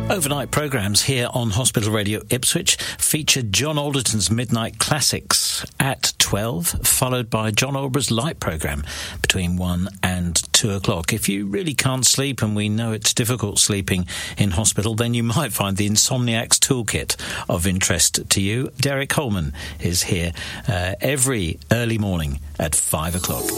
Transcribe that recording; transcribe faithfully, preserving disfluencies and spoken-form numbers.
Overnight programmes here on Hospital Radio Ipswich feature John Alderton's Midnight Classics at twelve, followed by John Alborough's Light programme between one and two o'clock. If you really can't sleep, and we know it's difficult sleeping in hospital, then you might find the Insomniac's Toolkit of interest to you. Derek Holman is here uh, every early morning at five o'clock.